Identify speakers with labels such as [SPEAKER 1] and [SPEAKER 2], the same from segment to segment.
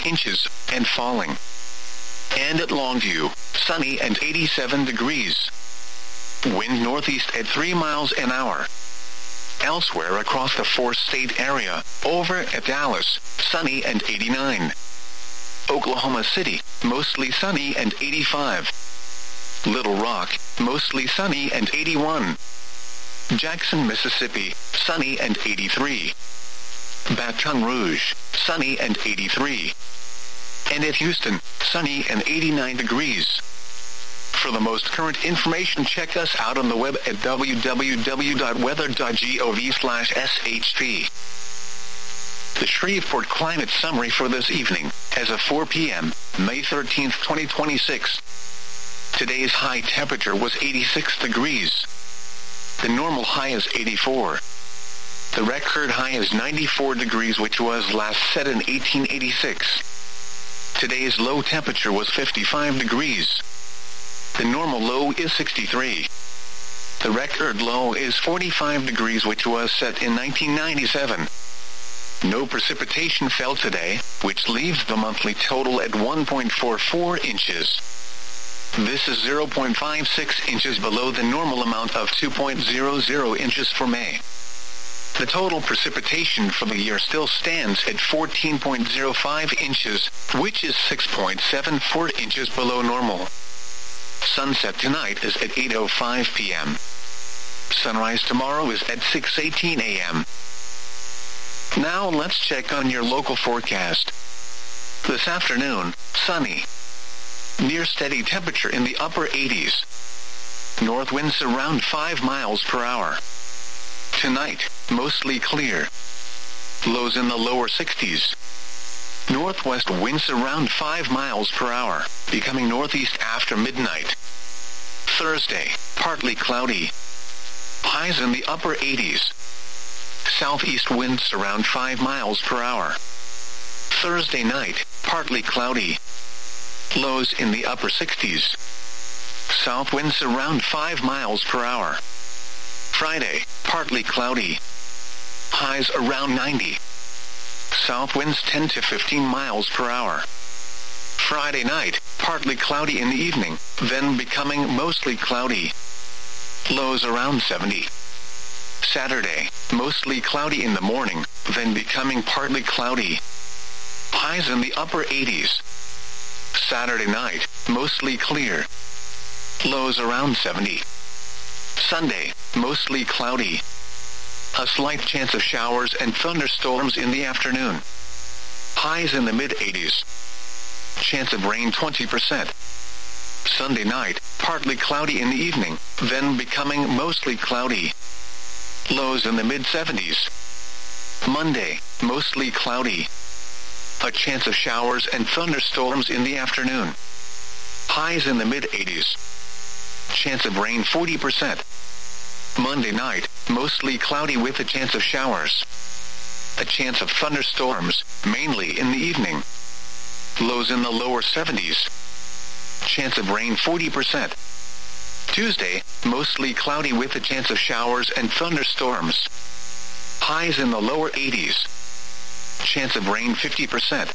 [SPEAKER 1] inches, and falling. And at Longview, sunny and 87 degrees. Wind northeast at 3 miles an hour. Elsewhere across the four-state area, over at Dallas, sunny and 89. Oklahoma City, mostly sunny and 85. Little Rock, mostly sunny and 81. Jackson, Mississippi, sunny and 83. Baton Rouge, sunny and 83. And at Houston, sunny and 89 degrees. For the most current information, check us out on the web at www.weather.gov/SHP. The Shreveport Climate Summary for this evening, as of 4 p.m., May 13, 2026. Today's high temperature was 86 degrees. The normal high is 84. The record high is 94 degrees, which was last set in 1886. Today's low temperature was 55 degrees. The normal low is 63. The record low is 45 degrees, which was set in 1997. No precipitation fell today, which leaves the monthly total at 1.44 inches. This is 0.56 inches below the normal amount of 2.00 inches for May. The total precipitation for the year still stands at 14.05 inches, which is 6.74 inches below normal. Sunset tonight is at 8:05 p.m. Sunrise tomorrow is at 6:18 a.m. Now let's check on your local forecast. This afternoon, sunny. Near steady temperature in the upper 80s. North winds around 5 miles per hour. Tonight, mostly clear. Lows in the lower 60s. Northwest winds around 5 miles per hour, becoming northeast after midnight. Thursday, partly cloudy. Highs in the upper 80s. Southeast winds around 5 miles per hour. Thursday night, partly cloudy. Lows in the upper 60s. South winds around 5 miles per hour. Friday, partly cloudy. Highs around 90. South winds 10 to 15 miles per hour. Friday night, partly cloudy in the evening, then becoming mostly cloudy. Lows around 70. Saturday, mostly cloudy in the morning, then becoming partly cloudy. Highs in the upper 80s. Saturday night, mostly clear. Lows around 70. Sunday, mostly cloudy. A slight chance of showers and thunderstorms in the afternoon. Highs in the mid-80s. Chance of rain 20%. Sunday night, partly cloudy in the evening, then becoming mostly cloudy. Lows in the mid-70s. Monday, mostly cloudy. A chance of showers and thunderstorms in the afternoon. Highs in the mid-80s. Chance of rain 40%. Monday night, mostly cloudy with a chance of showers. A chance of thunderstorms, mainly in the evening. Lows in the lower 70s. Chance of rain 40%. Tuesday, mostly cloudy with a chance of showers and thunderstorms. Highs in the lower 80s. Chance of rain 50%.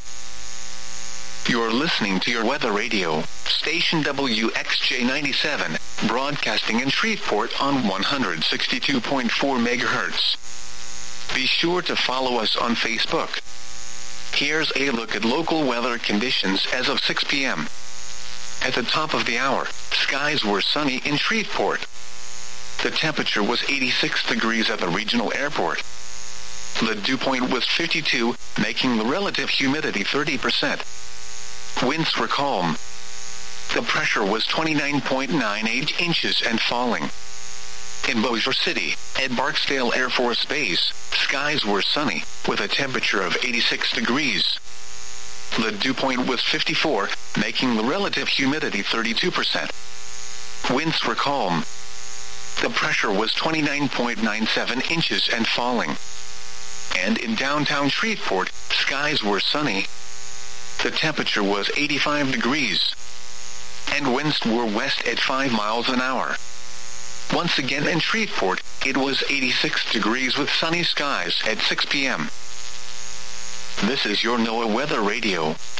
[SPEAKER 1] You're listening to your weather radio, station WXJ97, broadcasting in Shreveport on 162.4 megahertz. Be sure to follow us on Facebook. Here's a look at local weather conditions as of 6 p.m. At the top of the hour, skies were sunny in Shreveport. The temperature was 86 degrees at the regional airport. The dew point was 52, making the relative humidity 30%. Winds were calm. The pressure was 29.98 inches and falling. In Bossier City, at Barksdale Air Force Base, skies were sunny, with a temperature of 86 degrees. The dew point was 54, making the relative humidity 32%. Winds were calm. The pressure was 29.97 inches and falling. And in downtown Shreveport, skies were sunny. The temperature was 85 degrees. And winds were west at 5 miles an hour. Once again in Shreveport, it was 86 degrees with sunny skies at 6 p.m. This is your NOAA Weather Radio,